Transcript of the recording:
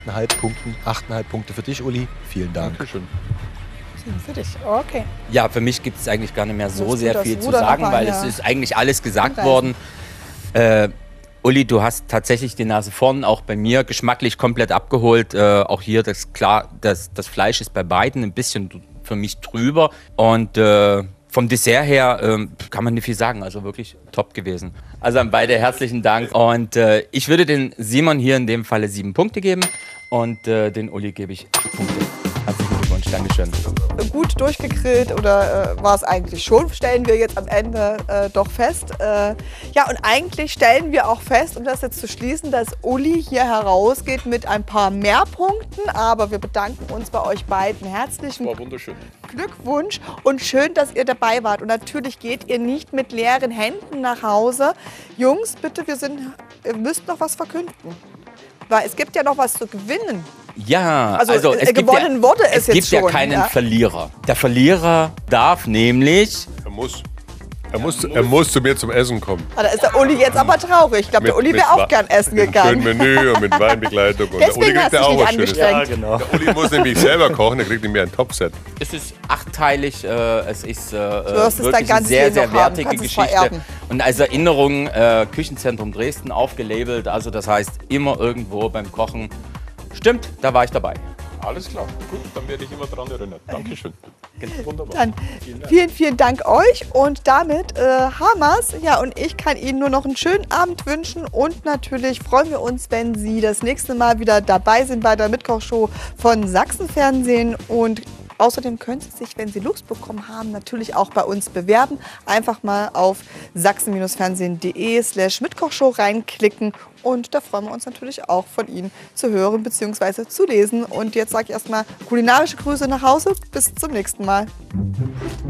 8,5 Punkten. 8,5 Punkte für dich, Uli. Vielen Dank. Dankeschön. Für dich, okay. Ja, für mich gibt es eigentlich gar nicht mehr so sehr viel zu Ruder sagen, nochmal, weil ja. es ist eigentlich alles gesagt Anreißen. worden. Uli, du hast tatsächlich die Nase vorn, auch bei mir geschmacklich komplett abgeholt. Auch hier, das Fleisch ist bei beiden ein bisschen für mich drüber. Und vom Dessert her kann man nicht viel sagen, also wirklich top gewesen. Also an beide herzlichen Dank. Und ich würde den Simon hier in dem Falle 7 Punkte geben und den Uli gebe ich 8 Punkte. Herzlichen Glückwunsch, Dankeschön. Gut durchgegrillt oder war es eigentlich schon, stellen wir jetzt am Ende doch fest. Ja, und eigentlich stellen wir auch fest, um das jetzt zu schließen, dass Uli hier herausgeht mit ein paar mehr Punkten. Aber wir bedanken uns bei euch beiden herzlichen War wunderschön. Glückwunsch und schön, dass ihr dabei wart. Und natürlich geht ihr nicht mit leeren Händen nach Hause. Jungs, bitte, ihr müsst noch was verkünden. Weil es gibt ja noch was zu gewinnen. Ja, Also, es gewonnen wurde es jetzt gibt ja schon, keinen ja? Verlierer. Der Verlierer darf nämlich... Er muss zu mir zum Essen kommen. Ah, da ist der Uli jetzt aber traurig. Ich glaube, der Uli wäre auch gern essen Mit einem gegangen. schönen Menü und mit Weinbegleitung. Und der Uli Deswegen hast kriegt ja du auch dich was Schönes. angestrengt. Ja, genau. Der Uli muss nämlich selber kochen, der kriegt nämlich ein Topset. Es ist achteilig, es ist wirst es dein wirklich eine ganzes sehr, Leben sehr noch haben, wertige kannst es Geschichte. vererben. Und als Erinnerung Küchenzentrum Dresden aufgelabelt, also das heißt immer irgendwo beim Kochen. Stimmt, da war ich dabei. Alles klar, gut, dann werde ich immer dran erinnert. Dankeschön. Wunderbar. Dann vielen, vielen Dank euch und damit Hamas. Ja, und ich kann Ihnen nur noch einen schönen Abend wünschen und natürlich freuen wir uns, wenn Sie das nächste Mal wieder dabei sind bei der Mitkochshow von Sachsenfernsehen und außerdem können Sie sich, wenn Sie Lust bekommen haben, natürlich auch bei uns bewerben. Einfach mal auf sachsen-fernsehen.de/Mitkochshow reinklicken und da freuen wir uns natürlich auch von Ihnen zu hören bzw. zu lesen. Und jetzt sage ich erstmal kulinarische Grüße nach Hause. Bis zum nächsten Mal.